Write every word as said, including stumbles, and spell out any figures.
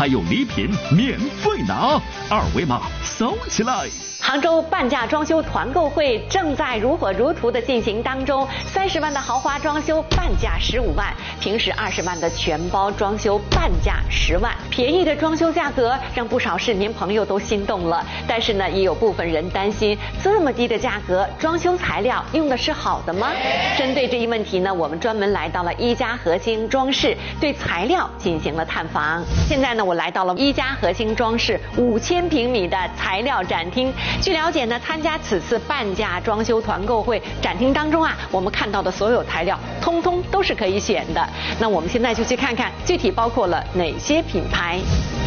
还有礼品免费拿，二维码扫起来。 杭州半价装修团购会正在如火如荼的进行当中，三十万的豪华装修半价十五万，平时二十万的全包装修半价十万，便宜的装修价格让不少市民朋友都心动了。但是呢，也有部分人担心，这么低的价格，装修材料用的是好的吗？针对这一问题呢，我们专门来到了一家核心装饰，对材料进行了探访。现在呢，我来到了一家核心装饰五千平米的材料展厅。据了解呢，参加此次半价装修团购会展厅当中啊，我们看到的所有材料，通通都是可以选的。那我们现在就去看看具体包括了哪些品牌。